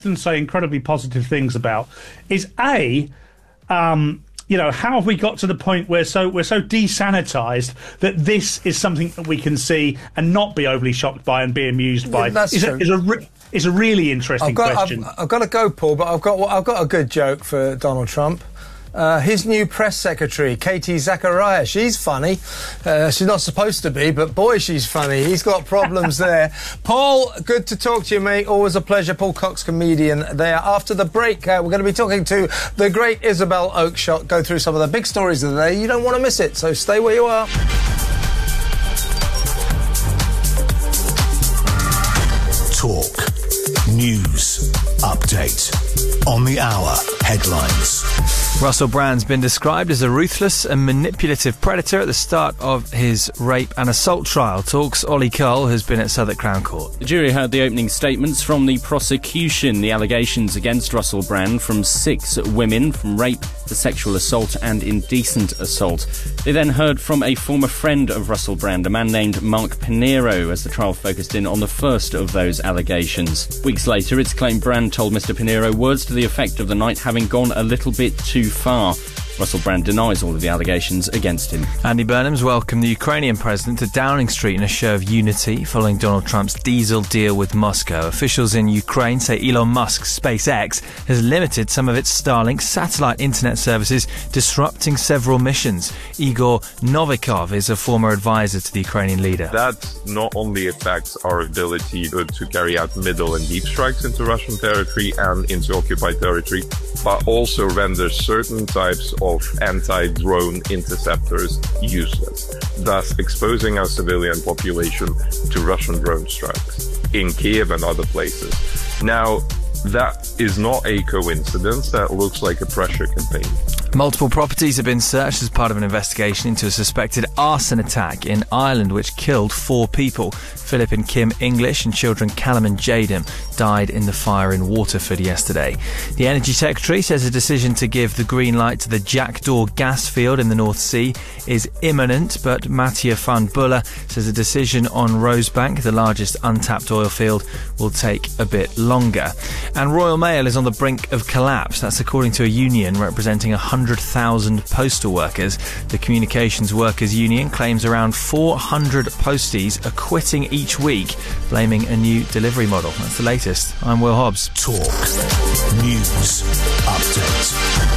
and say incredibly positive things about is you know, how have we got to the point where we're so desanitized that this is something that we can see and not be overly shocked by and be amused by? That's true. Is a really interesting question. I've got to go, Paul, but I've got a good joke for Donald Trump. His new press secretary, Katie Zachariah, she's funny. She's not supposed to be, but boy, she's funny. He's got problems there. Paul, good to talk to you, mate. Always a pleasure. Paul Cox, comedian there. After the break, we're going to be talking to the great Isabel Oakeshott, go through some of the big stories of the day. You don't want to miss it, so stay where you are. Talk. News. Update. On the hour. Headlines. Russell Brand's been described as a ruthless and manipulative predator at the start of his rape and assault trial. Talks Ollie Cole has been at Southwark Crown Court. The jury heard the opening statements from the prosecution. The allegations against Russell Brand from 6 women, from rape to sexual assault and indecent assault. They then heard from a former friend of Russell Brand, a man named Mark Pinero, as the trial focused in on the first of those allegations. Weeks later, it's claimed Brand told Mr. Pinero words to the effect of the night having gone a little bit too far. Russell Brand denies all of the allegations against him. Andy Burnham's welcomed the Ukrainian president to Downing Street in a show of unity following Donald Trump's diesel deal with Moscow. Officials in Ukraine say Elon Musk's SpaceX has limited some of its Starlink satellite internet services, disrupting several missions. Igor Novikov is a former advisor to the Ukrainian leader. That not only affects our ability to carry out middle and deep strikes into Russian territory and into occupied territory, but also renders certain types of anti-drone interceptors useless, thus exposing our civilian population to Russian drone strikes in Kiev and other places. Now, that is not a coincidence. That looks like a pressure campaign. Multiple properties have been searched as part of an investigation into a suspected arson attack in Ireland which killed 4 people. Philip and Kim English and children Callum and Jaden died in the fire in Waterford yesterday. The Energy Secretary says a decision to give the green light to the Jackdaw gas field in the North Sea is imminent, but Mattia van Buller says a decision on Rosebank, the largest untapped oil field, will take a bit longer. And Royal Mail is on the brink of collapse. That's according to a union representing 100,000 postal workers. The Communications Workers Union claims around 400 posties are quitting each week, blaming a new delivery model. That's the latest. I'm Will Hobbs. Talk. News. Update.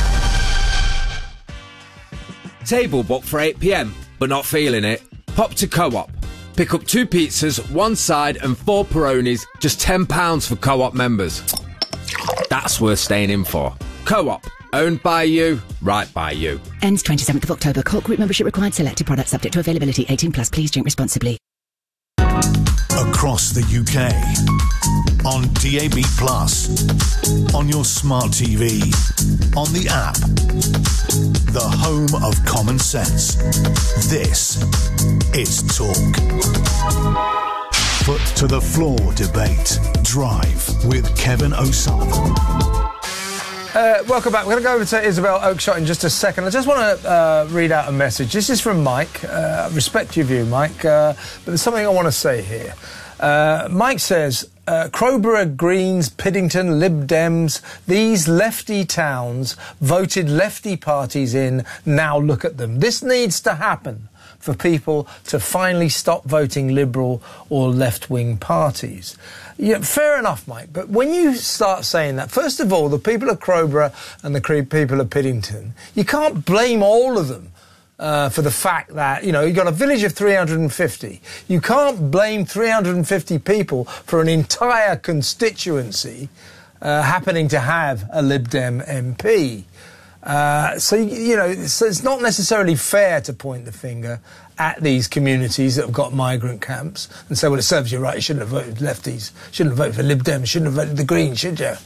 Table booked for 8 p.m, but not feeling it? Pop to Co-op. Pick up 2 pizzas, 1 side and 4 Peronis, just £10 for Co-op members. That's worth staying in for. Co-op. Owned by you, right by you. Ends 27th of October. Co-op group membership required. Selected products subject to availability. 18+. Please drink responsibly. Across the UK. On DAB+. On your smart TV. On the app. The home of common sense. This is Talk. Foot to the floor debate. Drive with Kevin O'Sullivan. Welcome back. We're going to go over to Isabel Oakeshott in just a second. I just want to read out a message. This is from Mike. Respect your view, Mike, but there's something I want to say here. Mike says, Crowborough, Greens, Piddington, Lib Dems, these lefty towns voted lefty parties in. Now look at them. This needs to happen for people to finally stop voting Liberal or left-wing parties. Yeah, fair enough, Mike, but when you start saying that, first of all, the people of Crowborough and the people of Piddington, you can't blame all of them for the fact that, you know, you've got a village of 350. You can't blame 350 people for an entire constituency happening to have a Lib Dem MP. So, you know, it's not necessarily fair to point the finger at these communities that have got migrant camps and say, well, it serves you right, you shouldn't have voted lefties, shouldn't have voted for Lib Dem, shouldn't have voted the Greens, should you?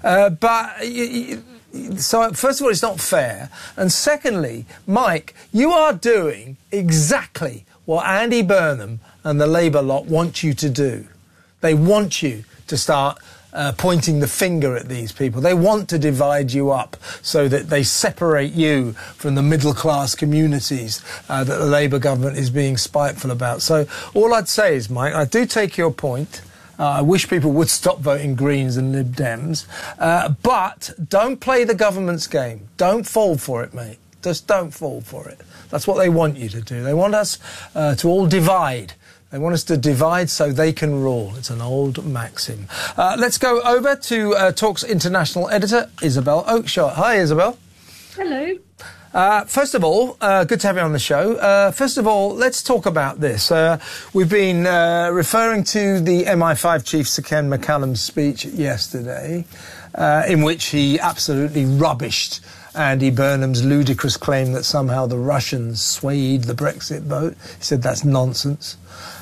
So, first of all, it's not fair. And secondly, Mike, you are doing exactly what Andy Burnham and the Labour lot want you to do. They want you to start pointing the finger at these people. They want to divide you up so that they separate you from the middle-class communities that the Labour government is being spiteful about. So all I'd say is, Mike, I do take your point. I wish people would stop voting Greens and Lib Dems. But don't play the government's game. Don't fall for it, mate. Just don't fall for it. That's what they want you to do. They want us to all divide. They want us to divide so they can rule. It's an old maxim. Let's go over to Talk's international editor, Isabel Oakeshott. Hi, Isabel. Hello. First of all, good to have you on the show. First of all, let's talk about this. We've been referring to the MI5 chief, Sir Ken McCallum's speech yesterday, in which he absolutely rubbished Andy Burnham's ludicrous claim that somehow the Russians swayed the Brexit vote. He said that's nonsense.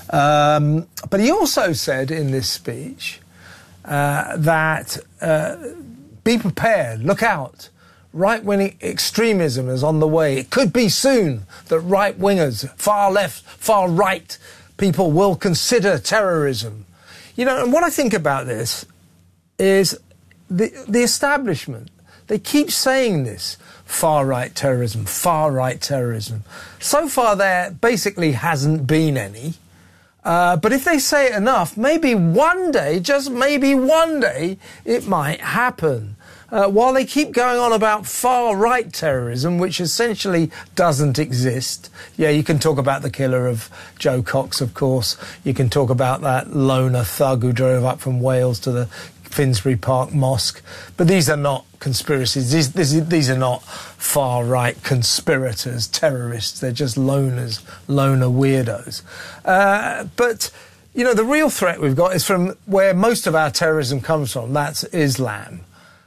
But he also said in this speech that be prepared, look out. Right-wing extremism is on the way. It could be soon that right-wingers, far left, far right people will consider terrorism. You know, and what I think about this is the establishment. They keep saying this, far-right terrorism, far-right terrorism. So far there basically hasn't been any. But if they say it enough, maybe one day, just maybe one day, it might happen. While they keep going on about far-right terrorism, which essentially doesn't exist. Yeah, you can talk about the killer of Joe Cox, of course. You can talk about that loner thug who drove up from Wales to the Finsbury Park Mosque. But these are not conspiracies. These are not far-right conspirators, terrorists. They're just loner weirdos. But, you know, the real threat we've got is from where most of our terrorism comes from. That's Islam.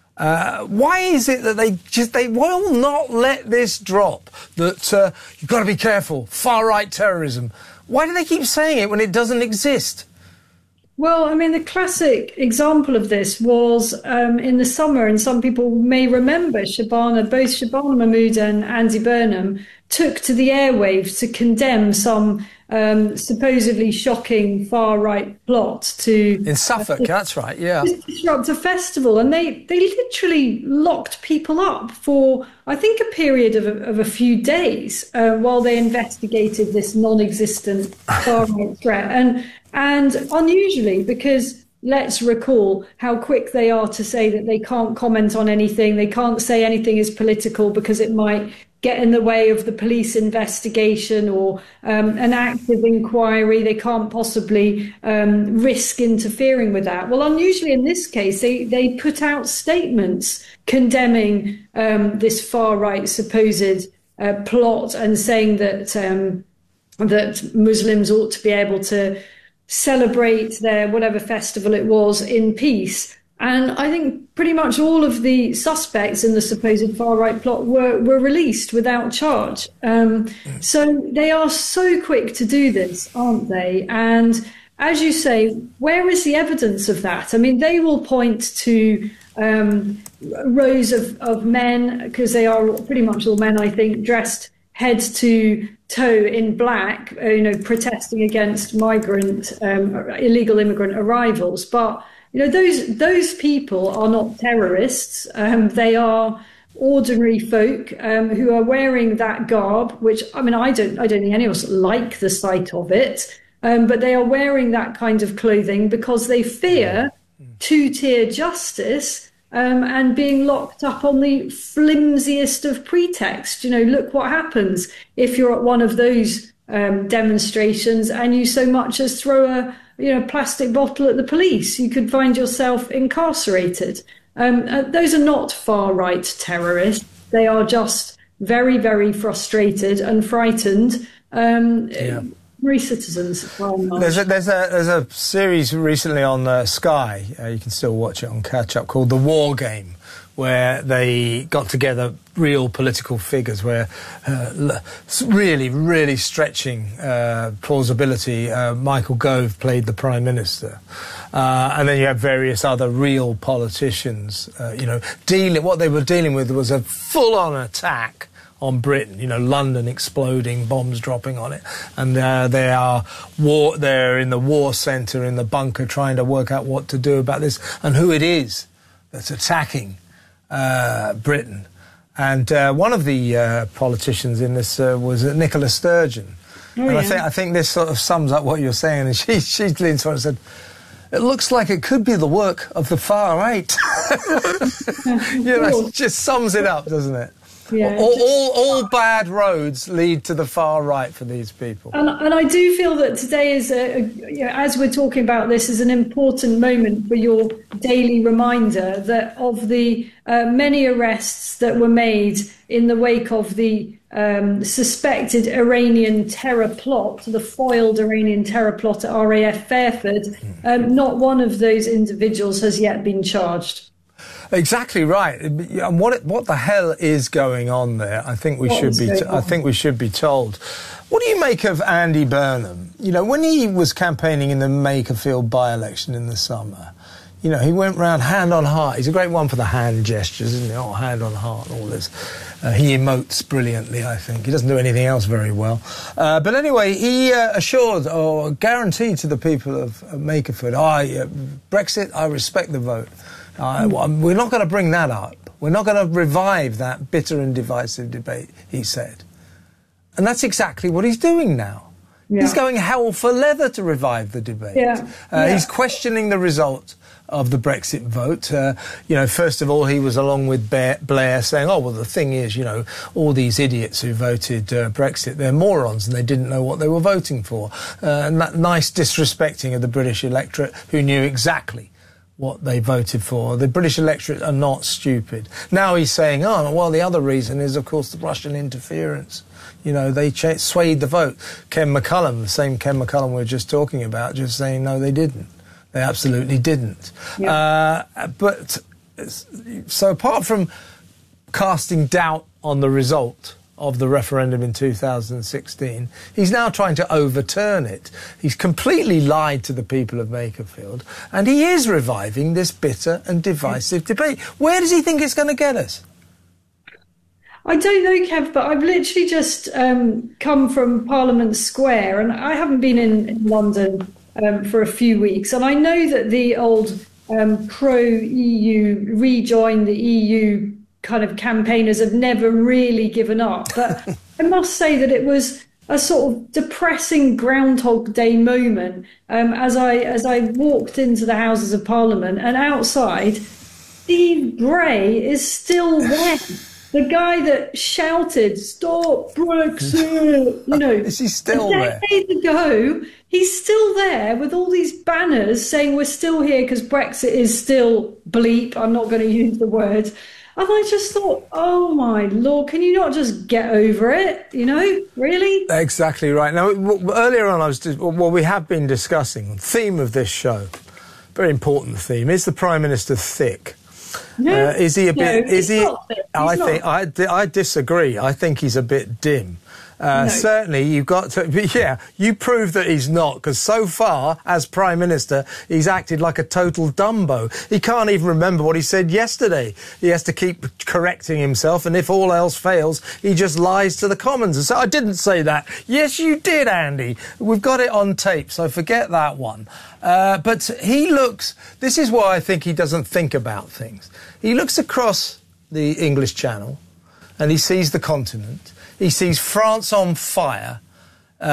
Why is it that they will not let this drop? That you've got to be careful, far-right terrorism. Why do they keep saying it when it doesn't exist? Well, I mean, the classic example of this was in the summer, and some people may remember both Shabana Mahmood and Andy Burnham took to the airwaves to condemn some supposedly shocking far-right plot to... In Suffolk, that's right, yeah. ...disrupt a festival. And they literally locked people up for, I think, a period of a few days while they investigated this non-existent far-right threat. And unusually, because let's recall how quick they are to say that they can't comment on anything, they can't say anything is political because it might get in the way of the police investigation or an active inquiry. They can't possibly risk interfering with that. Well, unusually in this case, they put out statements condemning this far-right supposed plot and saying that Muslims ought to be able to celebrate their whatever festival it was in peace. And I think pretty much all of the suspects in the supposed far-right plot were released without charge. So they are so quick to do this, aren't they? And as you say, where is the evidence of that? I mean, they will point to rows of men, because they are pretty much all men, I think, dressed head to toe in black, protesting against illegal immigrant arrivals. But those people are not terrorists. They are ordinary folk who are wearing that garb, which, I mean, I don't think any of us like the sight of it, but they are wearing that kind of clothing because they fear two-tier justice and being locked up on the flimsiest of pretext. Look what happens if you're at one of those demonstrations and you so much as throw a plastic bottle at the police. You could find yourself incarcerated. Those are not far-right terrorists. They are just very, very frustrated and frightened citizens. There's a series recently on Sky, you can still watch it on catch-up, called The War Game, where they got together real political figures where really, really stretching plausibility. Michael Gove played the Prime Minister. And then you have various other real politicians, what they were dealing with was a full-on attack on Britain, London exploding, bombs dropping on it. And they're in the war centre, in the bunker, trying to work out what to do about this and who it is that's attacking Britain. And one of the politicians in this was Nicola Sturgeon. I think this sort of sums up what you're saying. And she leaned forward and said, it looks like it could be the work of the far right. It just sums it up, doesn't it? Yeah, all bad roads lead to the far right for these people. And I do feel that today is, as we're talking about this, is an important moment for your daily reminder that of the many arrests that were made in the wake of the suspected Iranian terror plot, the foiled Iranian terror plot at RAF Fairford, not one of those individuals has yet been charged. Exactly right. And what the hell is going on there? I think we should be told. What do you make of Andy Burnham? When he was campaigning in the Makerfield by-election in the summer, he went round hand on heart. He's a great one for the hand gestures, isn't he? Oh, hand on heart and all this. He emotes brilliantly, I think. He doesn't do anything else very well. But anyway, he assured or guaranteed to the people of Makerfield, Brexit, I respect the vote. We're not going to bring that up. We're not going to revive that bitter and divisive debate, he said. And that's exactly what he's doing now. Yeah. He's going hell for leather to revive the debate. He's questioning the result of the Brexit vote. First of all, he was along with Blair saying, the thing is, all these idiots who voted Brexit, they're morons and they didn't know what they were voting for. And that nice disrespecting of the British electorate who knew exactly what they voted for. The British electorate are not stupid. Now he's saying, the other reason is, of course, the Russian interference. They swayed the vote. Ken McCullum, the same Ken McCullum we were just talking about, just saying, no, they didn't. They absolutely didn't. Yeah. So apart from casting doubt on the result of the referendum in 2016, he's now trying to overturn it. He's completely lied to the people of Makerfield, and he is reviving this bitter and divisive debate. Where does he think it's going to get us? I don't know, Kev, but I've literally just come from Parliament Square, and I haven't been in London for a few weeks, and I know that the old pro-EU, rejoin the EU kind of campaigners have never really given up. But I must say that it was a sort of depressing Groundhog Day moment as I walked into the Houses of Parliament, and outside, Steve Bray is still there. The guy that shouted, "Stop Brexit," is he still there? A decade ago, he's still there with all these banners saying we're still here because Brexit is still bleep. I'm not going to use the word. And I just thought, oh my Lord, can you not just get over it? Really? Exactly right. Now, earlier on, we have been discussing the theme of this show. Very important theme. Is the Prime Minister thick? No, is he a bit? Is he? I disagree. I think he's a bit dim. Certainly, you've got to. Yeah, you prove that he's not, because so far, as Prime Minister, he's acted like a total Dumbo. He can't even remember what he said yesterday. He has to keep correcting himself, and if all else fails, he just lies to the Commons. And so I didn't say that. Yes, you did, Andy. We've got it on tape, so forget that one. But he looks. This is why I think he doesn't think about things. He looks across the English Channel, and he sees the continent. He sees France on fire, in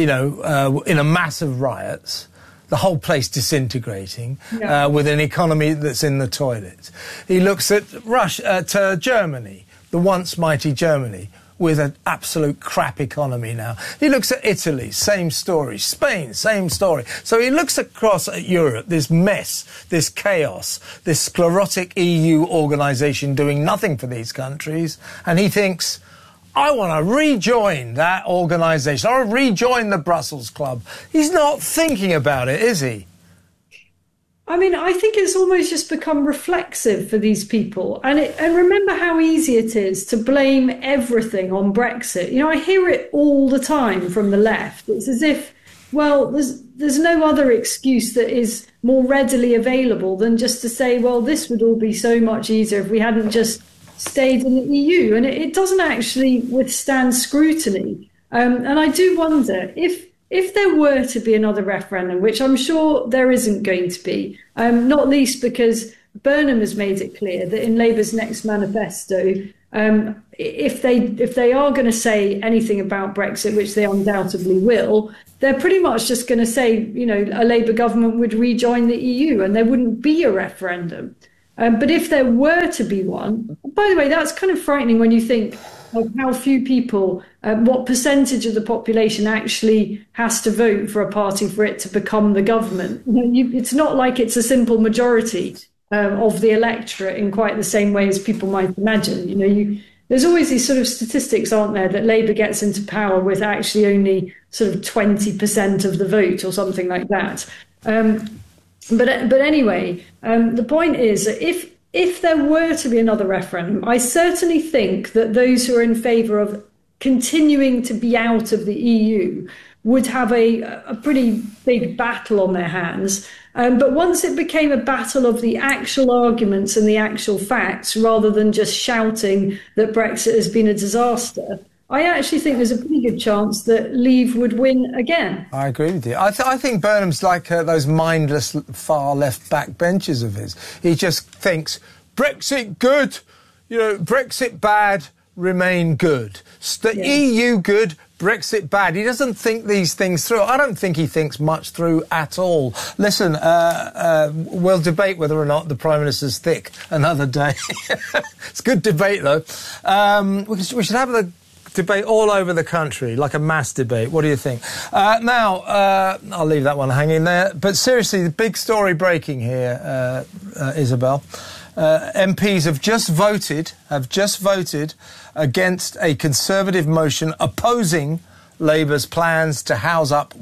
a mass of riots, the whole place disintegrating, with an economy that's in the toilet. He looks at Germany, the once mighty Germany, with an absolute crap economy now. He looks at Italy, same story. Spain, same story. So he looks across at Europe, this mess, this chaos, this sclerotic EU organisation doing nothing for these countries, and he thinks, I want to rejoin that organisation. I want to rejoin the Brussels Club. He's not thinking about it, is he? I mean, I think it's almost just become reflexive for these people. And remember how easy it is to blame everything on Brexit. I hear it all the time from the left. It's as if, well, there's no other excuse that is more readily available than just to say, well, this would all be so much easier if we hadn't just stayed in the EU. And it doesn't actually withstand scrutiny. And I do wonder if there were to be another referendum, which I'm sure there isn't going to be, not least because Burnham has made it clear that in Labour's next manifesto, if they are going to say anything about Brexit, which they undoubtedly will, they're pretty much just going to say, a Labour government would rejoin the EU and there wouldn't be a referendum. But if there were to be one, by the way, that's kind of frightening when you think of how few people, what percentage of the population actually has to vote for a party for it to become the government. It's not like it's a simple majority of the electorate in quite the same way as people might imagine. There's always these sort of statistics, aren't there, that Labour gets into power with actually only sort of 20% of the vote or something like that. But anyway, the point is that if there were to be another referendum, I certainly think that those who are in favour of continuing to be out of the EU would have a pretty big battle on their hands. But once it became a battle of the actual arguments and the actual facts, rather than just shouting that Brexit has been a disaster, I actually think there's a pretty good chance that Leave would win again. I agree with you. I think Burnham's like those mindless far left backbenchers of his. He just thinks Brexit good, Brexit bad, Remain good. EU good, Brexit bad. He doesn't think these things through. I don't think he thinks much through at all. Listen, we'll debate whether or not the Prime Minister's thick another day. It's a good debate, though. We should have the debate all over the country, like a mass debate. What do you think? Now, I'll leave that one hanging there. But seriously, the big story breaking here, Isabel. MPs have just voted against a Conservative motion opposing Labour's plans to house up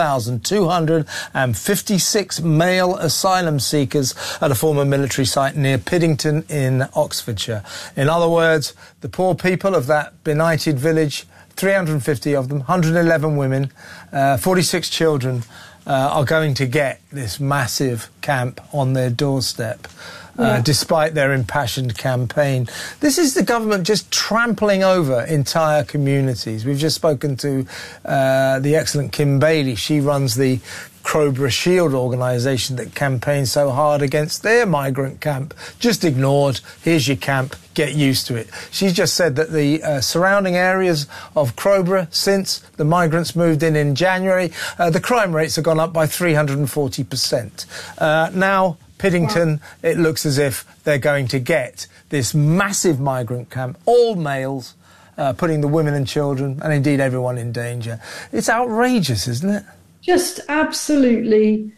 1,256 male asylum seekers at a former military site near Piddington in Oxfordshire. In other words, the poor people of that benighted village, 350 of them, 111 women, 46 children, are going to get this massive camp on their doorstep. Despite their impassioned campaign. This is the government just trampling over entire communities. We've just spoken to the excellent Kim Bailey. She runs the Crowborough Shield organisation that campaigns so hard against their migrant camp. Just ignored. Here's your camp. Get used to it. She's just said that the surrounding areas of Crowborough, since the migrants moved in January, the crime rates have gone up by 340%. Now, Piddington, it looks as if they're going to get this massive migrant camp, all males, putting the women and children, and indeed everyone in danger. It's outrageous, isn't it? Just absolutely.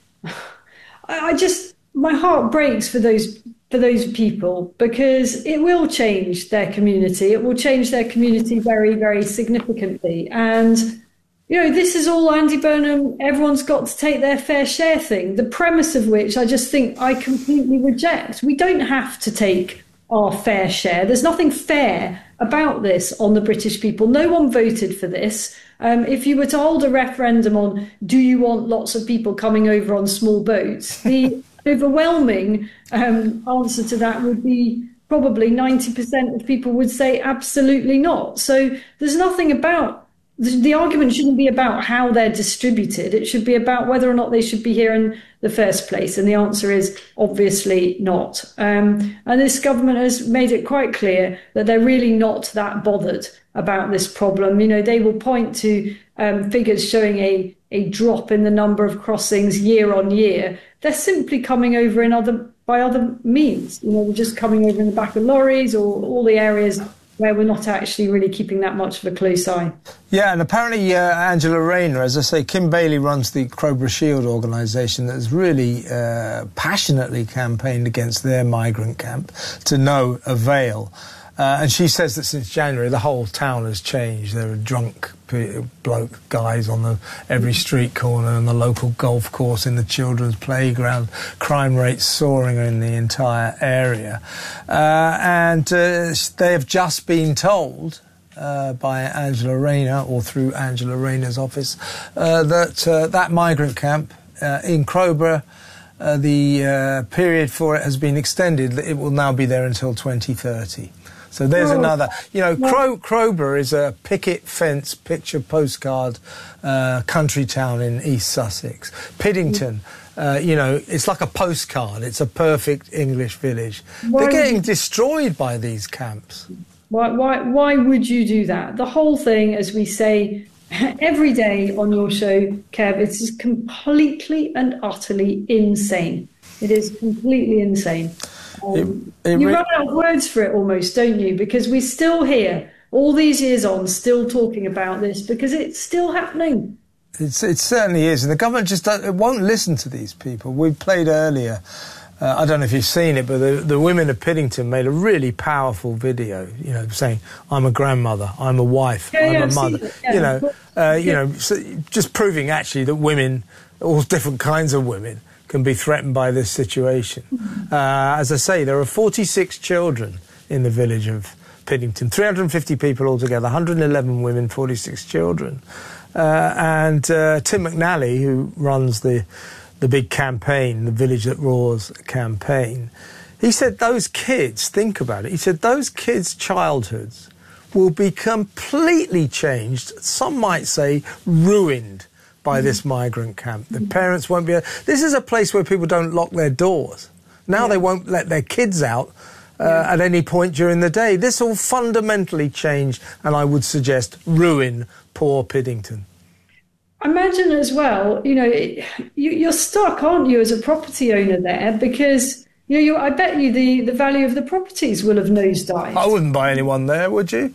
My heart breaks for those people, because it will change their community. It will change their community very, very significantly. And this is all Andy Burnham, everyone's got to take their fair share thing, the premise of which I just think I completely reject. We don't have to take our fair share. There's nothing fair about this on the British people. No one voted for this. If you were to hold a referendum on do you want lots of people coming over on small boats, the overwhelming answer to that would be probably 90% of people would say absolutely not. So there's nothing about the argument shouldn't be about how they're distributed. It should be about whether or not they should be here in the first place. And the answer is obviously not. And this government has made it quite clear that they're really not that bothered about this problem. They will point to figures showing a drop in the number of crossings year on year. They're simply coming over by other means. They're just coming over in the back of lorries or all the areas where we're not actually really keeping that much of a close eye. Yeah, and apparently Angela Rayner, as I say, Kim Bailey runs the Crowborough Shield organisation that has really passionately campaigned against their migrant camp to no avail. And she says that since January, the whole town has changed. There are drunk bloke guys on every street corner and the local golf course in the children's playground. Crime rates soaring in the entire area. And they have just been told by Angela Rayner, or through Angela Rayner's office, that migrant camp in Crowborough, the period for it has been extended. It will now be there until 2030. So there's another. Crowborough is a picket fence picture postcard country town in East Sussex. Piddington, it's like a postcard. It's a perfect English village. They're getting destroyed by these camps. Why would you do that? The whole thing, as we say every day on your show, Kev, it is completely and utterly insane. It is completely insane. You run out of words for it almost, don't you? Because we're still here, all these years on, still talking about this because it's still happening. It certainly is. And the government just won't listen to these people. We played earlier, I don't know if you've seen it, but the women of Piddington made a really powerful video, saying, I'm a grandmother, I'm a wife, I'm a mother. So just proving actually that women, all different kinds of women, can be threatened by this situation. As I say, there are 46 children in the village of Piddington, 350 people altogether, 111 women, 46 children. And Tim McNally, who runs the big campaign, the Village That Roars campaign, he said those kids, think about it, he said those kids' childhoods will be completely changed, some might say ruined, by this migrant camp. The parents won't be... This is a place where people don't lock their doors. Now they won't let their kids out at any point during the day. This will fundamentally change and I would suggest ruin poor Piddington. Imagine as well, you're stuck, aren't you, as a property owner there because, I bet you the value of the properties will have nosedived. I wouldn't buy anyone there, would you?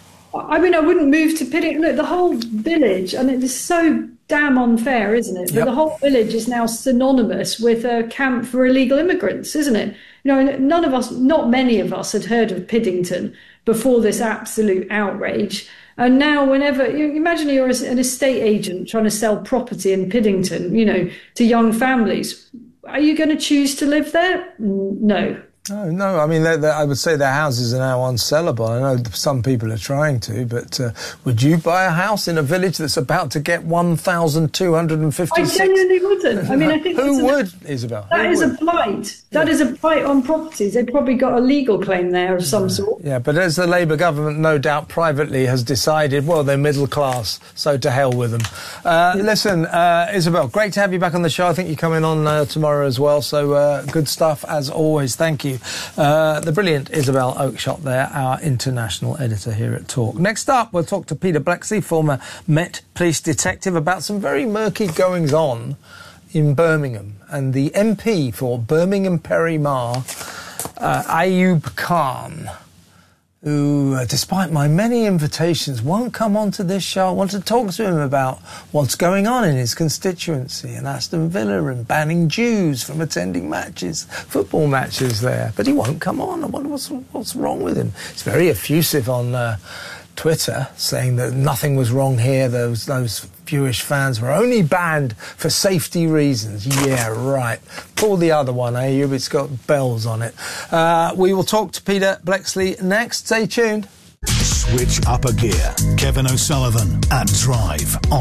I mean, I wouldn't move to Piddington. Look, the whole village, and it is so damn unfair, isn't it? But the whole village is now synonymous with a camp for illegal immigrants, isn't it? None of us, not many of us, had heard of Piddington before this absolute outrage. And now whenever, imagine you're an estate agent trying to sell property in Piddington, to young families. Are you going to choose to live there? No. No. I mean, I would say their houses are now unsellable. I know some people are trying to, but would you buy a house in a village that's about to get 1,256? I genuinely wouldn't. I mean, I think who would, Isabel? That is a blight. That is a blight on properties. They've probably got a legal claim there of some sort. Yeah, but as the Labour government, no doubt, privately has decided, well, they're middle class, so to hell with them. Listen, Isabel, great to have you back on the show. I think you're coming on tomorrow as well, so good stuff as always. Thank you. The brilliant Isabel Oakeshott there, our international editor here at Talk. Next up, we'll talk to Peter Bleksley, former Met Police detective, about some very murky goings-on in Birmingham. And the MP for Birmingham Perry Mar, Ayub Khan, who, despite my many invitations, won't come onto this show. I want to talk to him about what's going on in his constituency in Aston Villa and banning Jews from attending matches, football matches there. But he won't come on. I wonder what's wrong with him. It's very effusive on Twitter, saying that nothing was wrong here. Those Jewish fans were only banned for safety reasons. Yeah, right. Pull the other one, Ayub. It's got bells on it. We will talk to Peter Bleksley next. Stay tuned. Switch up a gear. Kevin O'Sullivan and Drive on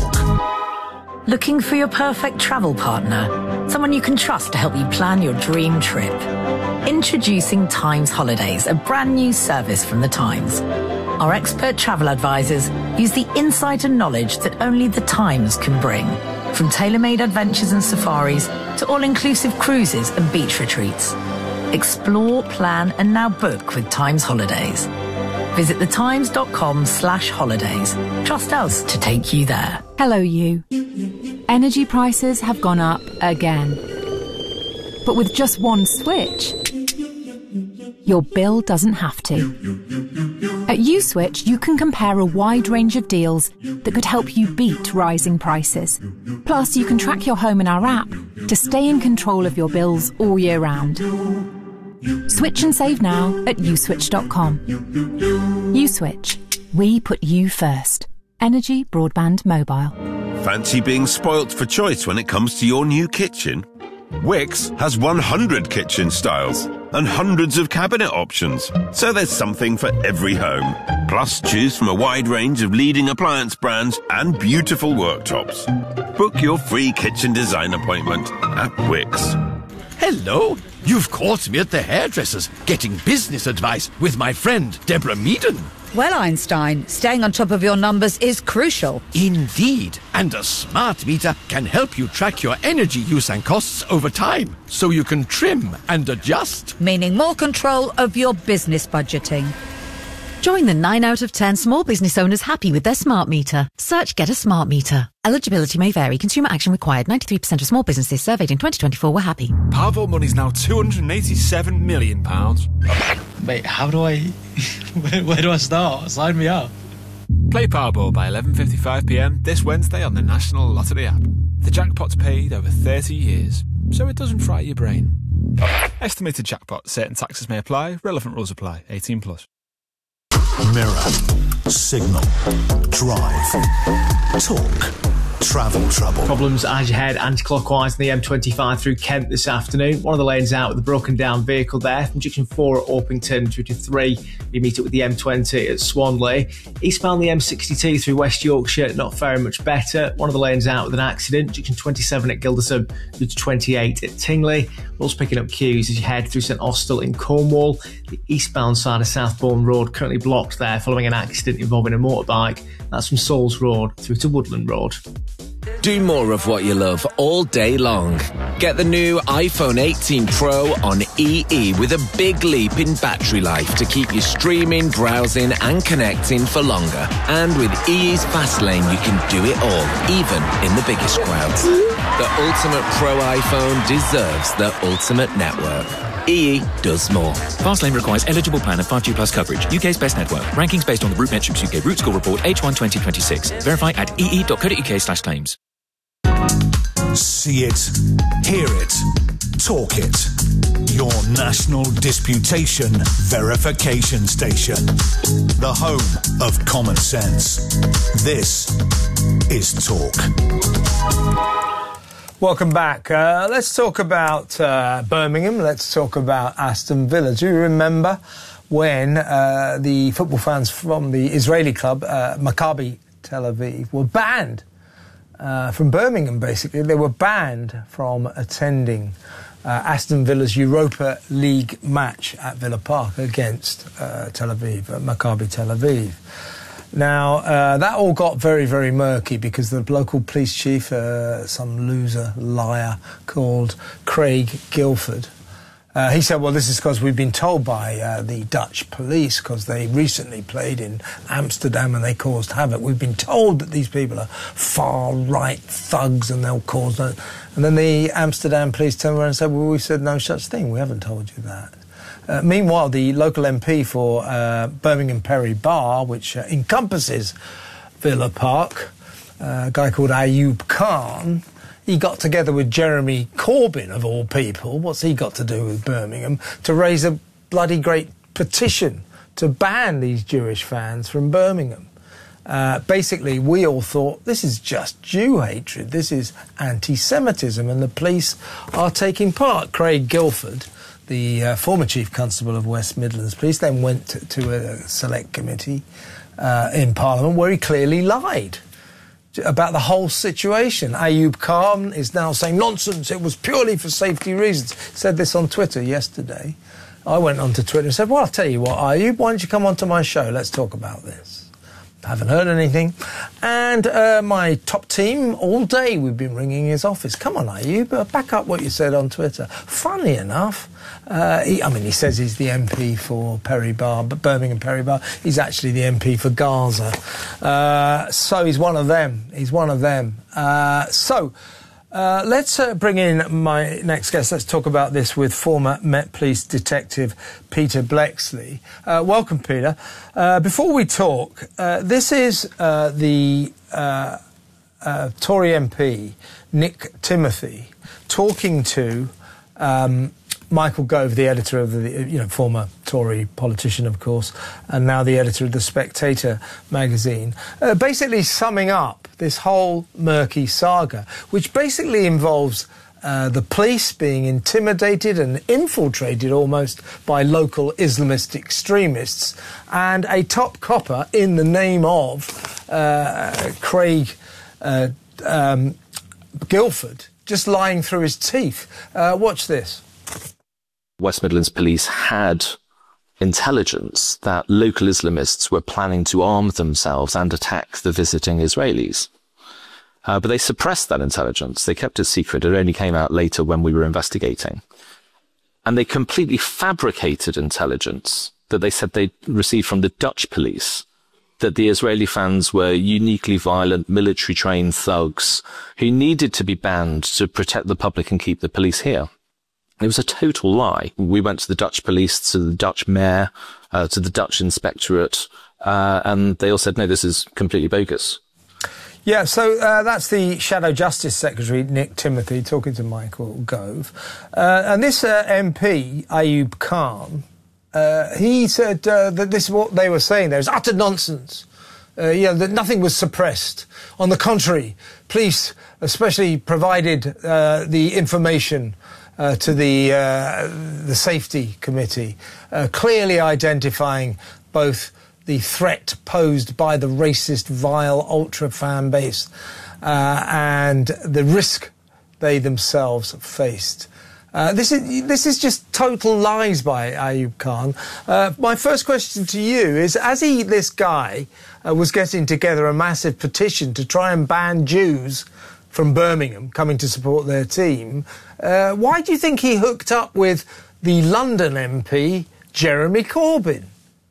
Talk. Looking for your perfect travel partner? Someone you can trust to help you plan your dream trip? Introducing Times Holidays, a brand new service from the Times. Our expert travel advisors use the insight and knowledge that only the Times can bring. From tailor-made adventures and safaris to all-inclusive cruises and beach retreats. Explore, plan and now book with Times Holidays. Visit thetimes.com/holidays. Trust us to take you there. Hello, you. Energy prices have gone up again. But with just one switch, your bill doesn't have to. At USwitch, you can compare a wide range of deals that could help you beat rising prices. Plus, you can track your home in our app to stay in control of your bills all year round. Switch and save now at uswitch.com. USwitch. We put you first. Energy, broadband, mobile. Fancy being spoilt for choice when it comes to your new kitchen? Wix has 100 kitchen styles and hundreds of cabinet options, so there's something for every home. Plus, choose from a wide range of leading appliance brands and beautiful worktops. Book your free kitchen design appointment at Wix. Hello, you've caught me at the hairdresser's getting business advice with my friend Deborah Meaden. Well, Einstein, staying on top of your numbers is crucial. Indeed, and a smart meter can help you track your energy use and costs over time, so you can trim and adjust. Meaning more control of your business budgeting. Join the 9 out of 10 small business owners happy with their smart meter. Search Get a Smart Meter. Eligibility may vary. Consumer action required. 93% of small businesses surveyed in 2024 were happy. Powervault money's now £287 million. Mate, how do I... where do I start? Sign me up. Play Powerball by 11:55pm this Wednesday on the National Lottery app. The jackpot's paid over 30 years, so it doesn't fry your brain. Estimated jackpot. Certain taxes may apply. Relevant rules apply. 18+. Mirror, Signal, Drive, Talk, Travel Trouble. Problems as you head anti-clockwise in the M25 through Kent this afternoon. One of the lanes out with a broken down vehicle there. From junction 4 at Orpington through to 3, you meet it with the M20 at Swanley. Eastbound the M62 through West Yorkshire, not faring much better. One of the lanes out with an accident. Junction 27 at Gilderson through to 28 at Tingley. We're also picking up queues as you head through St Austell in Cornwall. The eastbound side of Southbourne Road currently blocked there following an accident involving a motorbike. That's from Sauls Road through to Woodland Road. Do more of what you love all day long. Get the new iPhone 18 Pro on EE with a big leap in battery life to keep you streaming, browsing and connecting for longer. And with EE's Fast Lane, you can do it all, even in the biggest crowds. The ultimate Pro iPhone deserves the ultimate network. EE does more. Fastlane requires eligible plan and 5G plus coverage. UK's best network. Rankings based on the RootMetrics UK Root Score Report H1 2026. Verify at ee.co.uk/claims. See it, hear it, talk it. Your national disputation verification station. The home of common sense. This is Talk. Welcome back. Let's talk about Birmingham. Let's talk about Aston Villa. Do you remember when the football fans from the Israeli club, Maccabi Tel Aviv, were banned from Birmingham, basically? They were banned from attending Aston Villa's Europa League match at Villa Park against Tel Aviv, Maccabi Tel Aviv. Now, that all got very, very murky because the local police chief, some loser liar called Craig Guilford, he said, well, this is because we've been told by the Dutch police, because they recently played in Amsterdam and they caused havoc. We've been told that these people are far-right thugs and they'll cause... And then the Amsterdam police turned around and said, well, we said no such thing. We haven't told you that. Meanwhile, the local MP for Birmingham Perry Bar, which encompasses Villa Park, a guy called Ayub Khan, he got together with Jeremy Corbyn, of all people, what's he got to do with Birmingham, to raise a bloody great petition to ban these Jewish fans from Birmingham. Basically, we all thought this is just Jew hatred, this is anti-Semitism, and the police are taking part. Craig Guilford, the former Chief Constable of West Midlands Police, then went to a select committee in Parliament where he clearly lied about the whole situation. Ayub Khan is now saying, nonsense, it was purely for safety reasons. He said this on Twitter yesterday. I went onto Twitter and said, well, I'll tell you what, Ayub, why don't you come onto my show? Let's talk about this. Haven't heard anything. And my top team, all day we've been ringing his office. Come on, Ayub, back up what you said on Twitter. Funny enough, he says he's the MP for Perry Bar, but Birmingham Perry Bar. He's actually the MP for Gaza. So he's one of them. Let's bring in my next guest. Let's talk about this with former Met Police Detective Peter Bleksley. Welcome, Peter. Before we talk, this is the Tory MP, Nick Timothy, talking to Michael Gove, the editor of the, former Tory politician, of course, and now the editor of The Spectator magazine, basically summing up this whole murky saga, which basically involves the police being intimidated and infiltrated almost by local Islamist extremists, and a top copper in the name of Craig Guilford just lying through his teeth. Watch this. West Midlands Police had intelligence that local Islamists were planning to arm themselves and attack the visiting Israelis. But they suppressed that intelligence. They kept it secret. It only came out later when we were investigating. And they completely fabricated intelligence that they said they received from the Dutch police, that the Israeli fans were uniquely violent, military-trained thugs who needed to be banned to protect the public and keep the police here. It was a total lie. We went to the Dutch police, to the Dutch mayor, to the Dutch inspectorate, and they all said, no, this is completely bogus. Yeah, so that's the Shadow Justice Secretary, Nick Timothy, talking to Michael Gove. And this MP, Ayub Khan, he said that this is what they were saying there is utter nonsense. That nothing was suppressed. On the contrary, police especially provided the information to the Safety Committee, clearly identifying both the threat posed by the racist, vile ultra fan base and the risk they themselves faced. This is just total lies by Ayub Khan. My first question to you is, as this guy was getting together a massive petition to try and ban Jews from Birmingham coming to support their team, why do you think he hooked up with the London MP, Jeremy Corbyn?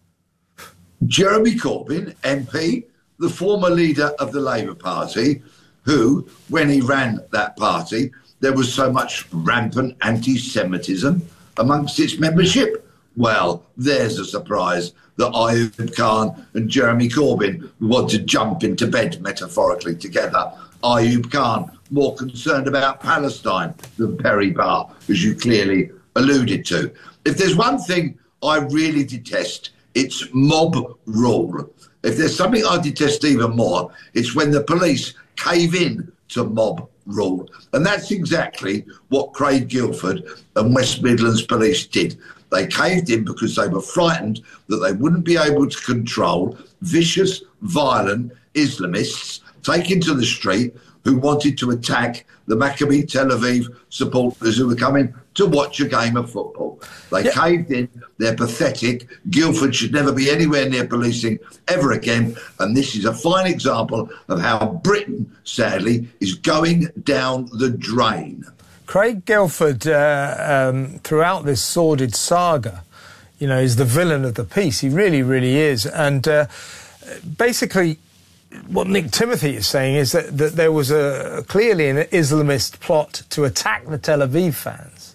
Jeremy Corbyn, MP, the former leader of the Labour Party, who, when he ran that party, there was so much rampant anti-Semitism amongst its membership. Well, there's a surprise that Ayub Khan and Jeremy Corbyn want to jump into bed metaphorically together. Ayub Khan more concerned about Palestine than Perry Barr, as you clearly alluded to. If there's one thing I really detest, it's mob rule. If there's something I detest even more, it's when the police cave in to mob rule. And that's exactly what Craig Guildford and West Midlands Police did. They caved in because they were frightened that they wouldn't be able to control vicious, violent Islamists taken to the street who wanted to attack the Maccabi Tel Aviv supporters who were coming to watch a game of football. They caved in. They're pathetic. Guildford should never be anywhere near policing ever again. And this is a fine example of how Britain, sadly, is going down the drain. Craig Guildford, throughout this sordid saga, is the villain of the piece. He really, really is. And basically, what Nick Timothy is saying is that there was clearly an Islamist plot to attack the Tel Aviv fans.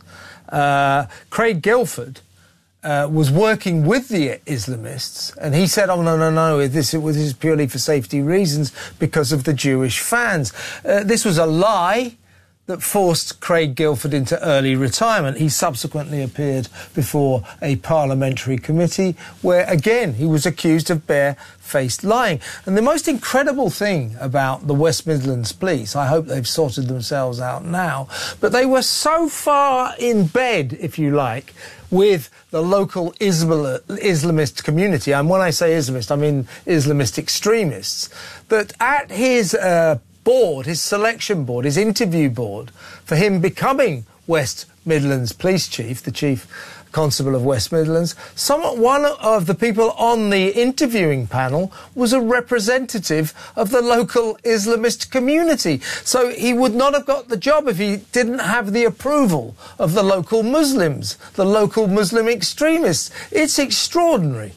Craig Guildford was working with the Islamists, and he said, oh, no, this is purely for safety reasons because of the Jewish fans. This was a lie that forced Craig Guildford into early retirement. He subsequently appeared before a parliamentary committee where, again, he was accused of barefaced lying. And the most incredible thing about the West Midlands Police, I hope they've sorted themselves out now, but they were so far in bed, if you like, with the local Islamist community, and when I say Islamist, I mean Islamist extremists, that at his board, his selection board, his interview board, for him becoming West Midlands Police Chief, the Chief Constable of West Midlands, one of the people on the interviewing panel was a representative of the local Islamist community. So he would not have got the job if he didn't have the approval of the local Muslims, the local Muslim extremists. It's extraordinary.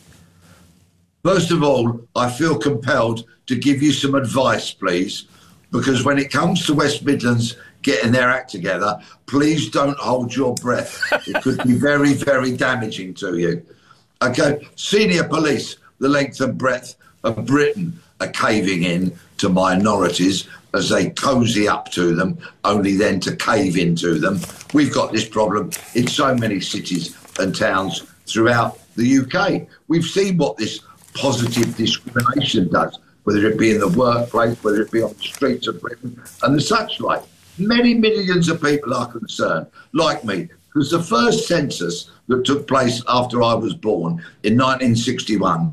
First of all, I feel compelled to give you some advice, please, because when it comes to West Midlands getting their act together, please don't hold your breath. It could be very, very damaging to you. OK, senior police, the length and breadth of Britain, are caving in to minorities as they cosy up to them, only then to cave into them. We've got this problem in so many cities and towns throughout the UK. We've seen what this positive discrimination does, whether it be in the workplace, whether it be on the streets of Britain and the such like. Many millions of people are concerned, like me, because the first census that took place after I was born in 1961,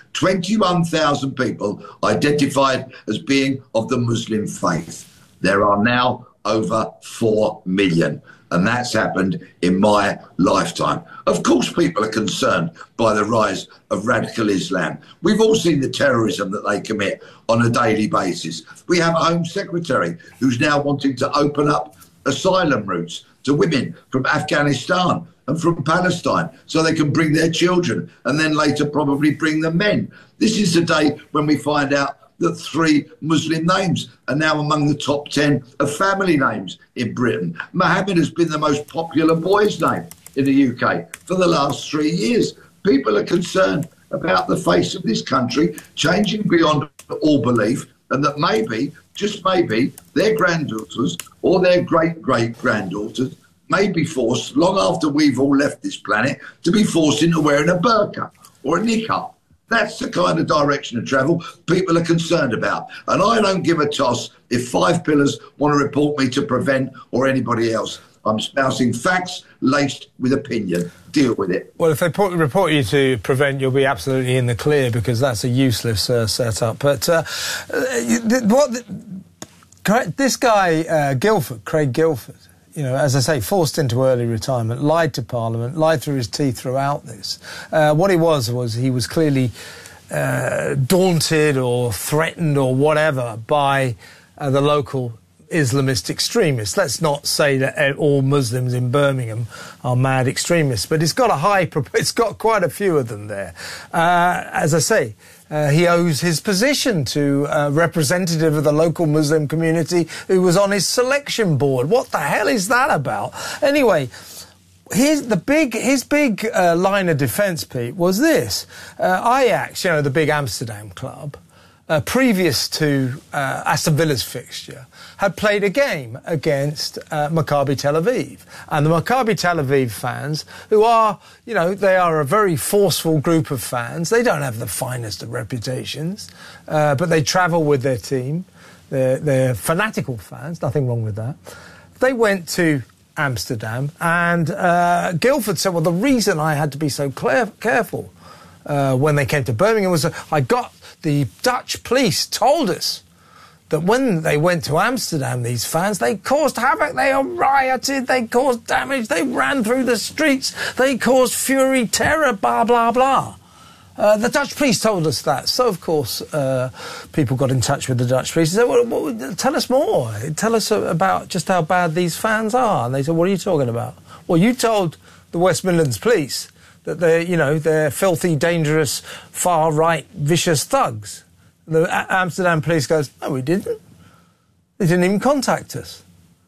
21,000 people identified as being of the Muslim faith. There are now over 4 million. And that's happened in my lifetime. Of course, people are concerned by the rise of radical Islam. We've all seen the terrorism that they commit on a daily basis. We have a Home Secretary who's now wanting to open up asylum routes to women from Afghanistan and from Palestine, so they can bring their children and then later probably bring the men. This is the day when we find out that 3 Muslim names are now among the top 10 of family names in Britain. Mohammed has been the most popular boy's name in the UK for the last 3 years. People are concerned about the face of this country changing beyond all belief, and that maybe, just maybe, their granddaughters or their great-great-granddaughters may be forced, long after we've all left this planet, to be forced into wearing a burqa or a niqab. That's the kind of direction of travel people are concerned about. And I don't give a toss if 5 Pillars want to report me to Prevent or anybody else. I'm espousing facts laced with opinion. Deal with it. Well, if they report you to Prevent, you'll be absolutely in the clear, because that's a useless setup. But this guy, Guildford, Craig Guildford, you know, as I say, forced into early retirement, lied to Parliament, lied through his teeth throughout this. What he was he was clearly daunted or threatened or whatever by the local Islamist extremists. Let's not say that all Muslims in Birmingham are mad extremists, but it's got quite a few of them there. As I say, he owes his position to a representative of the local Muslim community who was on his selection board. What the hell is that about? Anyway, his big line of defence, Pete, was this. Ajax, you know, the big Amsterdam club, previous to Aston Villa's fixture, had played a game against Maccabi Tel Aviv. And the Maccabi Tel Aviv fans, who are, you know, they are a very forceful group of fans. They don't have the finest of reputations, but they travel with their team. They're fanatical fans, nothing wrong with that. They went to Amsterdam, and Guildford said, well, the reason I had to be so careful when they came to Birmingham was the Dutch police told us that when they went to Amsterdam, these fans, they caused havoc, they rioted, they caused damage, they ran through the streets, they caused fury, terror, blah, blah, blah. The Dutch police told us that. So, of course, people got in touch with the Dutch police and said, well, tell us more. Tell us about just how bad these fans are. And they said, what are you talking about? Well, you told the West Midlands police that they're filthy, dangerous, far-right, vicious thugs. The Amsterdam police goes, no, we didn't. They didn't even contact us.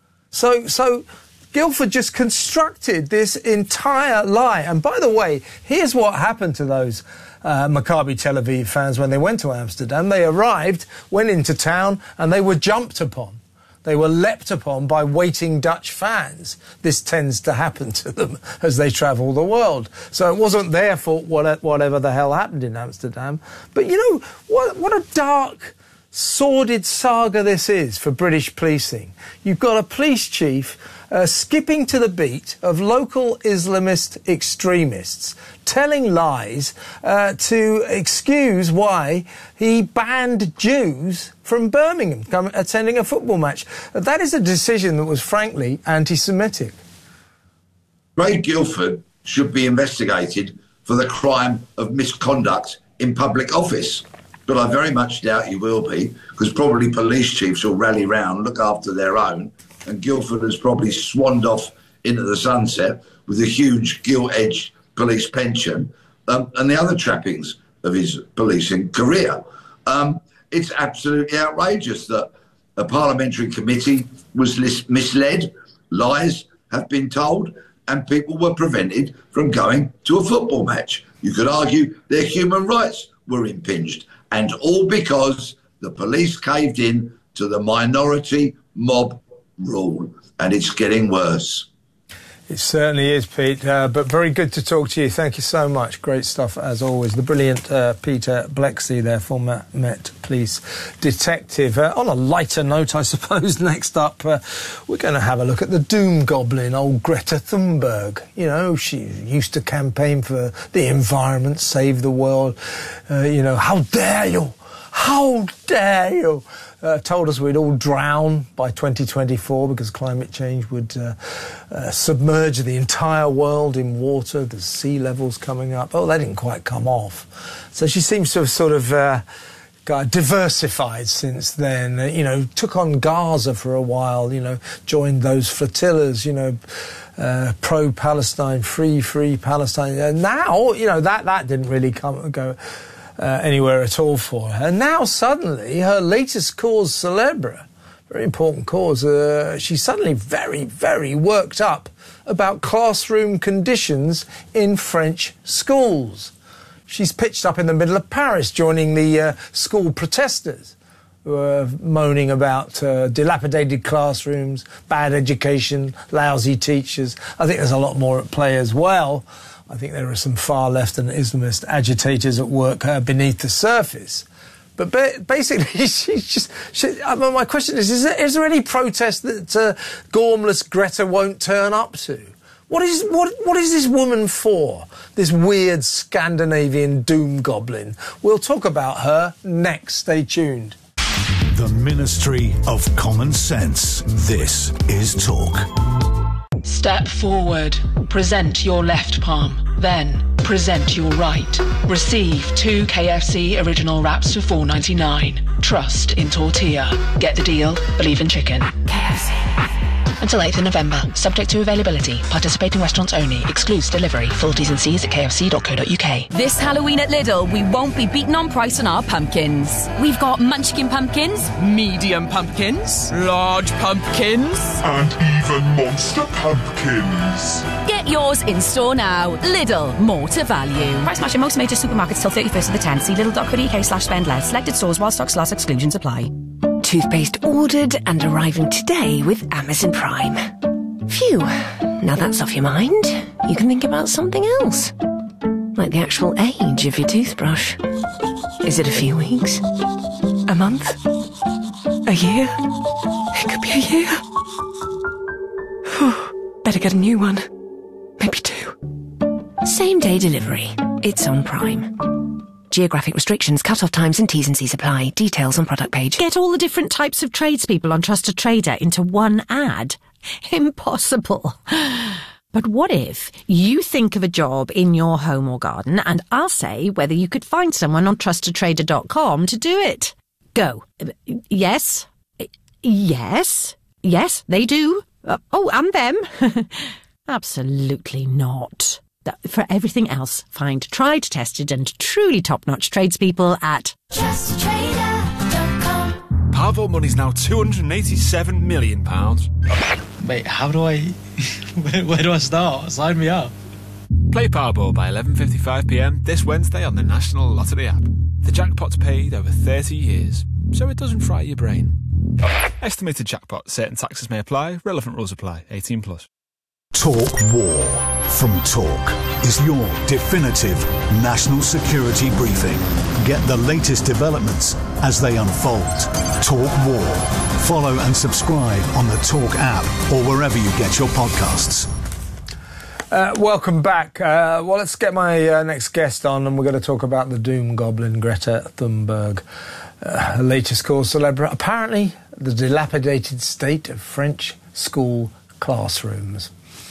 So Guildford just constructed this entire lie. And by the way, here's what happened to those Maccabi Tel Aviv fans when they went to Amsterdam. They arrived, went into town, and they were jumped upon. They were leapt upon by waiting Dutch fans. This tends to happen to them as they travel the world. So it wasn't their fault, whatever the hell happened in Amsterdam. But you know, what a dark, sordid saga this is for British policing. You've got a police chief skipping to the beat of local Islamist extremists, telling lies to excuse why he banned Jews from Birmingham attending a football match. That is a decision that was, frankly, anti-Semitic. Craig Guildford should be investigated for the crime of misconduct in public office. But I very much doubt he will be, because probably police chiefs will rally round, look after their own, and Guildford has probably swanned off into the sunset with a huge gilt-edged police pension and the other trappings of his policing career. It's absolutely outrageous that a parliamentary committee was misled, lies have been told, and people were prevented from going to a football match. You could argue their human rights were impinged, and all because the police caved in to the minority mob rule, and it's getting worse. It certainly is, Pete, but very good to talk to you. Thank you so much. Great stuff, as always. The brilliant Peter Bleksley there, former Met Police detective. On a lighter note, I suppose, next up, we're going to have a look at the doom goblin, old Greta Thunberg. You know, she used to campaign for the environment, save the world. How dare you? How dare you? Told us we'd all drown by 2024 because climate change would submerge the entire world in water. The sea levels coming up. Oh, that didn't quite come off. So she seems to have sort of diversified since then. Took on Gaza for a while. Joined those flotillas. Pro-Palestine, free Palestine. And now, that didn't really go anywhere at all for her. And now suddenly, her latest cause célèbre, very important cause, she's suddenly very, very worked up about classroom conditions in French schools. She's pitched up in the middle of Paris, joining the school protesters who are moaning about dilapidated classrooms, bad education, lousy teachers. I think there's a lot more at play as well. I think there are some far left and Islamist agitators at work beneath the surface. But basically, my question is there any protest that gormless Greta won't turn up to? What is this woman for? This weird Scandinavian doom goblin. We'll talk about her next. Stay tuned. The Ministry of Common Sense. This is Talk. Step forward. Present your left palm. Then present your right. Receive 2 KFC original wraps for $4.99. Trust in tortilla. Get the deal. Believe in chicken. KFC. Until 8th of November. Subject to availability. Participating restaurants only. Excludes delivery. Full T's and C's at kfc.co.uk. This Halloween at Lidl, we won't be beaten on price on our pumpkins. We've got munchkin pumpkins, medium pumpkins, large pumpkins, and even monster pumpkins. Get yours in store now. Lidl, more to value. Price match in most major supermarkets till 31st of the 10th. See lidl.co.uk/spend less. Selected stores while stocks last. Exclusions apply. Toothpaste ordered and arriving today with Amazon Prime. Phew, now that's off your mind. You can think about something else. Like the actual age of your toothbrush. Is it a few weeks? A month? A year? It could be a year. Whew, better get a new one. Maybe 2. Same day delivery. It's on Prime. Geographic restrictions, cut-off times and T's and C's apply. Details on product page. Get all the different types of tradespeople on Trusted Trader into one ad. Impossible. But what if you think of a job in your home or garden and I'll say whether you could find someone on trustedtrader.com to do it? Go. Yes. Yes. Yes, they do. And them. Absolutely not. For everything else, find tried, tested and truly top-notch tradespeople at TrustedTrader.com. Powerball money's now £287 million. Wait, how do I... where do I start? Sign me up. Play Powerball by 11:55pm this Wednesday on the National Lottery app. The jackpot's paid over 30 years, so it doesn't fry your brain. Estimated jackpot. Certain taxes may apply. Relevant rules apply. 18+. Talk War from Talk is your definitive national security briefing. Get the latest developments as they unfold. Talk War. Follow and subscribe on the Talk app or wherever you get your podcasts. Welcome back. Well, let's get my next guest on, and we're going to talk about the doom goblin Greta Thunberg. Her latest cause célèbre, apparently the dilapidated state of French school classrooms.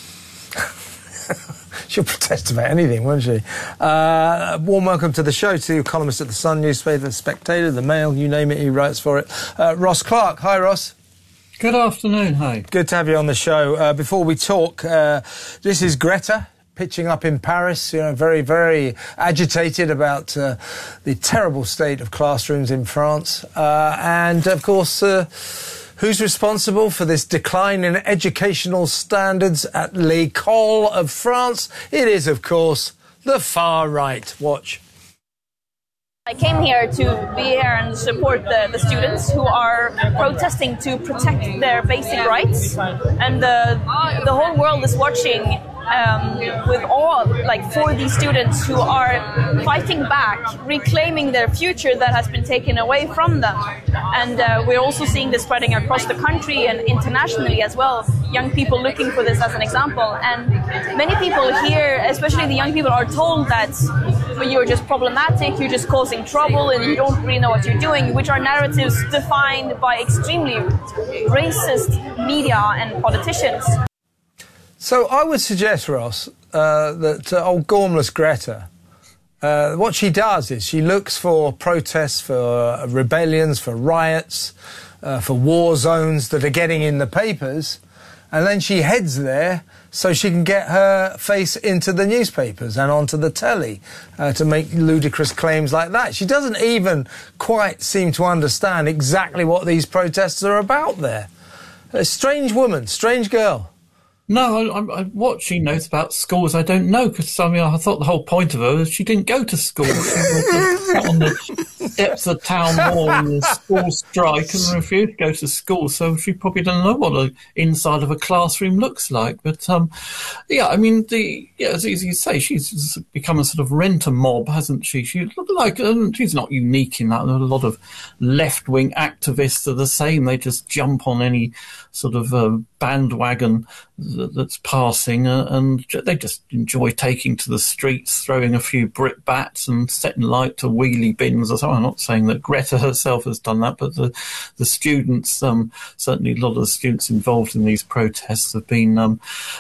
She'll protest about anything, won't she? Warm welcome to the show to columnist at The Sun newspaper, The Spectator, The Mail, you name it, he writes for it. Ross Clark. Hi, Ross. Good afternoon, hi. Good to have you on the show. Before we talk, this is Greta pitching up in Paris, very, very agitated about the terrible state of classrooms in France. And, of course... who's responsible for this decline in educational standards at l'École of France? It is, of course, the far right. Watch. I came here to be here and support the students who are protesting to protect their basic rights. And the whole world is watching with awe, for these students who are fighting back, reclaiming their future that has been taken away from them. And we're also seeing this spreading across the country and internationally as well. Young people looking for this as an example. And many people here, especially the young people, are told that you're just problematic, you're just causing trouble, and you don't really know what you're doing, which are narratives defined by extremely racist media and politicians. So I would suggest, Ross, that old gormless Greta what she does is she looks for protests, for rebellions, for riots, for war zones that are getting in the papers, and then she heads there so she can get her face into the newspapers and onto the telly to make ludicrous claims like that. She doesn't even quite seem to understand exactly what these protests are about there. A strange woman, strange girl. No, what she knows about schools, I don't know, because I thought the whole point of her was she didn't go to school. She was on the steps of Town Hall in the school strike and refused to go to school, so she probably doesn't know what the inside of a classroom looks like. But, as you say, she's become a sort of rent-a-mob, hasn't she? She's not unique in that. A lot of left-wing activists are the same. They just jump on any sort of bandwagon that's passing, and they just enjoy taking to the streets, throwing a few brickbats and setting light to wheelie bins or something. I'm not saying that Greta herself has done that, but the students, certainly a lot of the students involved in these protests have been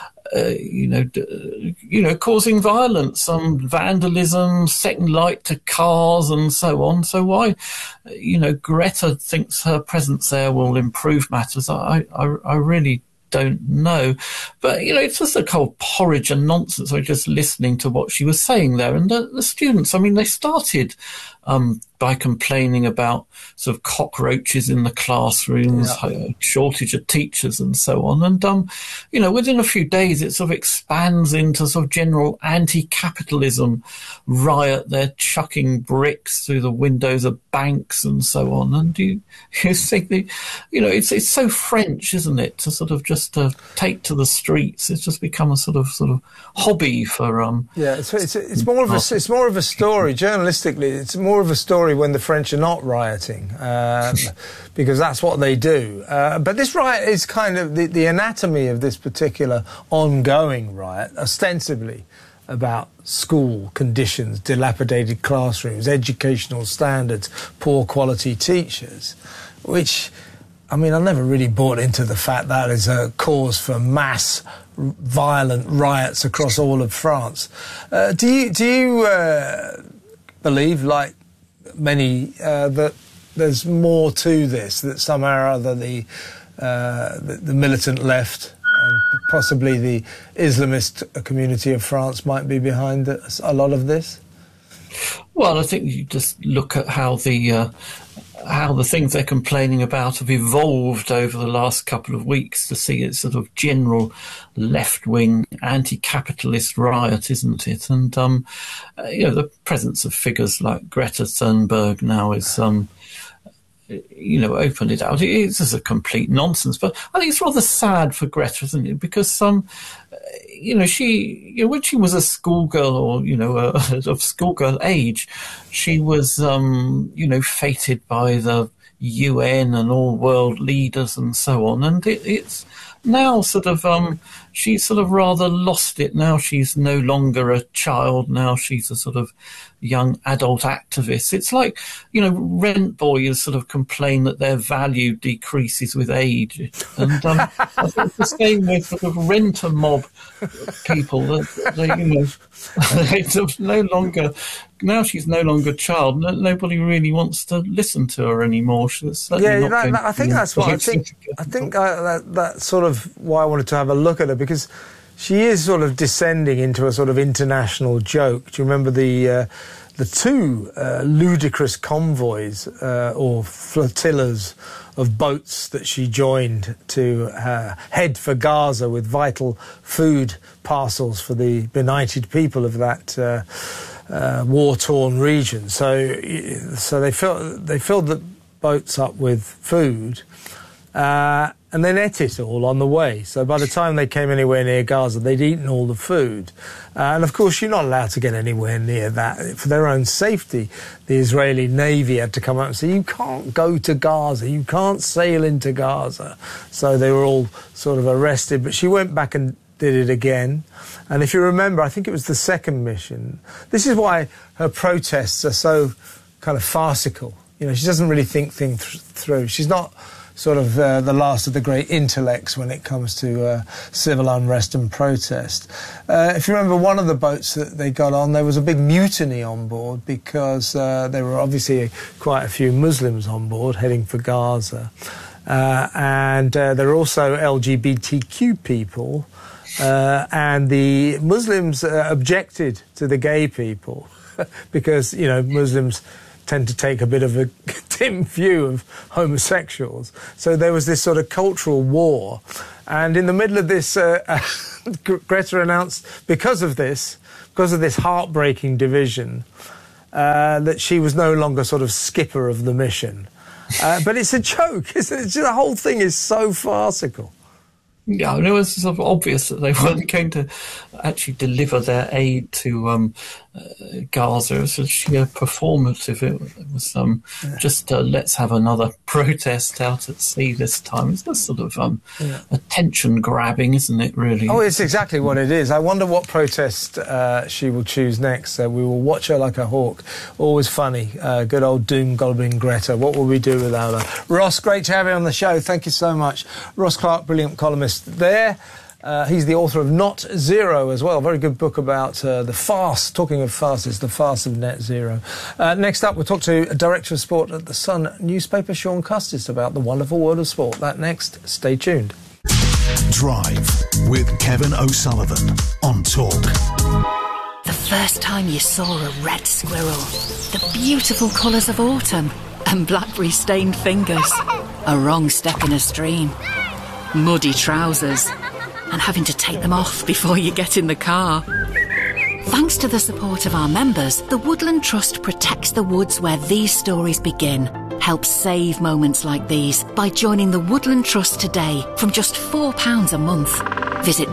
causing violence, vandalism, setting light to cars and so on. So why, Greta thinks her presence there will improve matters, I really don't know. But, it's just a whole porridge and nonsense. I'm just listening to what she was saying there. And the students, they started by complaining about sort of cockroaches in the classrooms, shortage of teachers and so on. And, within a few days, it sort of expands into sort of general anti-capitalism riot. They're chucking bricks through the windows of banks and so on. And you think, it's so French, isn't it, to sort of just take to the streets. It's just become a sort of hobby for... it's more of a story. Journalistically, it's more of a story when the French are not rioting, because that's what they do. But this riot is kind of the anatomy of this particular ongoing riot, ostensibly about school conditions, dilapidated classrooms, educational standards, poor quality teachers, which, I've never really bought into the fact that is a cause for mass violent riots across all of France. Do you believe, like many, that there's more to this, that somehow or other the militant left and possibly the Islamist community of France might be behind a lot of this? Well, I think you just look at how the things they're complaining about have evolved over the last couple of weeks to see it's sort of general left-wing anti-capitalist riot, isn't it? And, the presence of figures like Greta Thunberg now is, opened it out. It's just a complete nonsense. But I think it's rather sad for Greta, isn't it? Because, she, when she was a schoolgirl or, of schoolgirl age, she was, feted by the UN and all world leaders and so on. And it's now sort of, she's sort of rather lost it. Now she's no longer a child. Now she's a sort of young adult activist. It's like, rent boys sort of complain that their value decreases with age. And I think it's the same with sort of rent-a-mob people. They sort of no longer... Now she's no longer a child. Nobody really wants to listen to her anymore. I think that's what I think. I think that's sort of why I wanted to have a look at her, because she is sort of descending into a sort of international joke. Do you remember the two ludicrous convoys or flotillas of boats that she joined to head for Gaza with vital food parcels for the benighted people of that war-torn region? So they filled the boats up with food, and they ate it all on the way. So by the time they came anywhere near Gaza, they'd eaten all the food. And of course, you're not allowed to get anywhere near that. For their own safety, the Israeli Navy had to come out and say, you can't go to Gaza, you can't sail into Gaza. So they were all sort of arrested. But she went back and did it again. And if you remember, I think it was the second mission. This is why her protests are so kind of farcical. She doesn't really think things through. She's not sort of the last of the great intellects when it comes to civil unrest and protest. If you remember one of the boats that they got on, there was a big mutiny on board because there were obviously quite a few Muslims on board heading for Gaza. And there are also LGBTQ people, and the Muslims objected to the gay people because, you know, Muslims tend to take a bit of a dim view of homosexuals. So there was this sort of cultural war. And in the middle of this, Greta announced, because of this heartbreaking division, that she was no longer sort of skipper of the mission. But it's a joke, isn't it? The whole thing is so farcical. Yeah, and it was sort of obvious that they weren't going to actually deliver their aid to Gaza. It was a sheer performative. It was just let's have another protest out at sea this time. It's just sort of attention grabbing, isn't it, really? Oh, it's exactly what it is. I wonder what protest she will choose next. We will watch her like a hawk. Always funny. Good old doom-gobbling Greta. What will we do without her? Ross, great to have you on the show. Thank you so much. Ross Clark, brilliant columnist there. He's the author of Not Zero as well. Very good book about the farce. Talking of farces, the farce of net zero. Next up, we'll talk to Director of Sport at the Sun newspaper, Sean Custis, about the wonderful world of sport. That next. Stay tuned. Drive with Kevin O'Sullivan on Talk. The first time you saw a red squirrel, the beautiful colours of autumn, and blackberry-stained fingers, a wrong step in a stream, muddy trousers, and having to take them off before you get in the car. Thanks to the support of our members, the Woodland Trust protects the woods where these stories begin. Help save moments like these by joining the Woodland Trust today from just £4 a month. Visit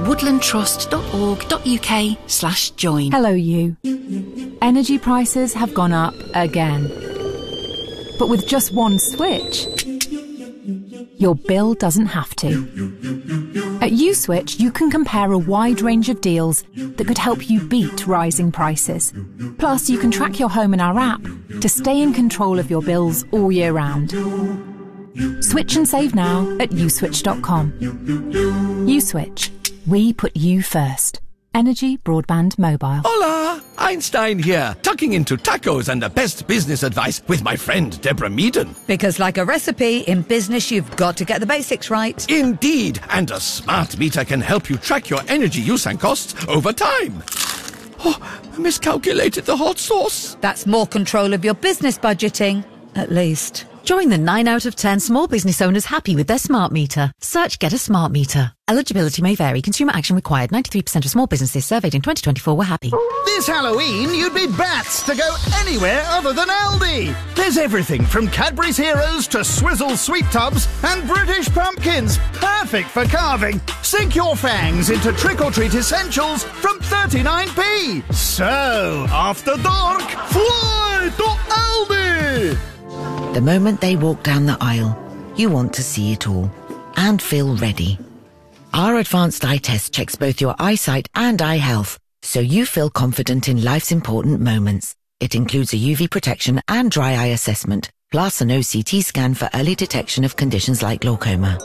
woodlandtrust.org.uk/join. Hello, you. Energy prices have gone up again. But with just one switch, your bill doesn't have to. At USwitch, you can compare a wide range of deals that could help you beat rising prices. Plus, you can track your home in our app to stay in control of your bills all year round. Switch and save now at uswitch.com. USwitch. We put you first. Energy Broadband Mobile. Hola! Einstein here, tucking into tacos and the best business advice with my friend Deborah Meaden. Because like a recipe, in business you've got to get the basics right. Indeed, and a smart meter can help you track your energy use and costs over time. Oh, I miscalculated the hot sauce. That's more control of your business budgeting, at least. Join the 9 out of 10 small business owners happy with their smart meter. Search Get a Smart Meter. Eligibility may vary. Consumer action required. 93% of small businesses surveyed in 2024 were happy. This Halloween, you'd be bats to go anywhere other than Aldi. There's everything from Cadbury's Heroes to Swizzle Sweet Tubs and British pumpkins. Perfect for carving. Sink your fangs into trick-or-treat essentials from 39p. So, after dark, fly to Aldi! The moment they walk down the aisle, you want to see it all and feel ready. Our advanced eye test checks both your eyesight and eye health, so you feel confident in life's important moments. It includes a UV protection and dry eye assessment, plus an OCT scan for early detection of conditions like glaucoma.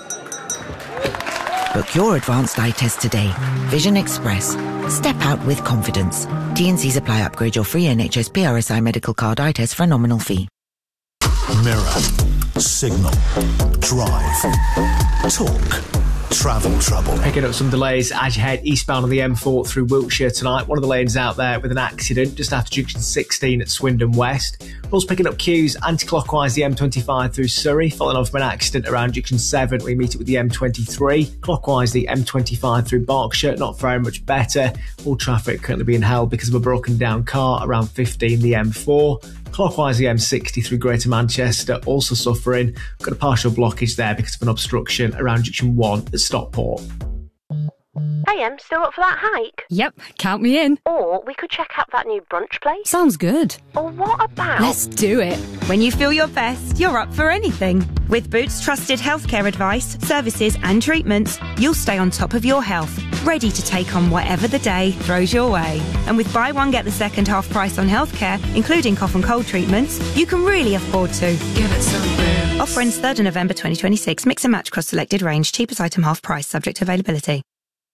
Book your advanced eye test today. Vision Express. Step out with confidence. T&Cs apply. Upgrade your free NHS PRSI medical card eye test for a nominal fee. Mirror, Signal, Drive, Talk, Travel Trouble. Picking up some delays as you head eastbound on the M4 through Wiltshire tonight. One of the lanes out there with an accident just after junction 16 at Swindon West. We're also picking up queues anti-clockwise the M25 through Surrey, following on from an accident around junction 7. We meet it with the M23. Clockwise the M25 through Berkshire, not very much better. All traffic currently being held because of a broken down car around 15 the M4. Clockwise the M60 through Greater Manchester, also suffering. We've got a partial blockage there because of an obstruction around junction 1 at Stockport. Hey, Em, still up for that hike? Yep, count me in. Or we could check out that new brunch place. Sounds good. Or what about... Let's do it. When you feel your best, you're up for anything. With Boots trusted healthcare advice, services and treatments, you'll stay on top of your health, ready to take on whatever the day throws your way. And with buy one get the second half price on healthcare, including cough and cold treatments, you can really afford to. Give it some Boots. Offer ends 3rd of November 2026. Mix and match across selected range. Cheapest item half price. Subject to availability.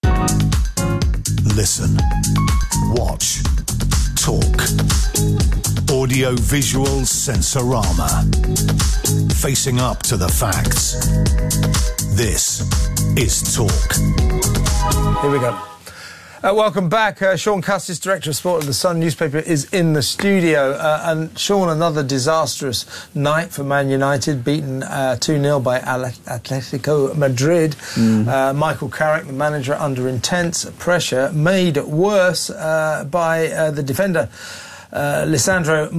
Listen, watch, talk. Audio-visual Sensorama. Facing up to the facts. This is Talk. Here we go. Welcome back. Sean Custis, Director of Sport of the Sun newspaper, is in the studio. And Sean, another disastrous night for Man United, beaten 2-0 by Atletico Madrid. Michael Carrick, the manager, under intense pressure, made worse by the defender, Lisandro